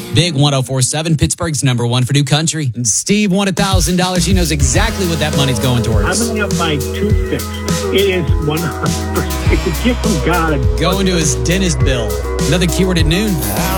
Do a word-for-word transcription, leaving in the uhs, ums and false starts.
Big one oh four point seven, Pittsburgh's number one for new country. And Steve won one thousand dollars. He knows exactly what that money's going towards. I'm going to have my tooth fixed. It is one hundred percent. It's a gift from God. Going to his dentist bill. Another keyword at noon.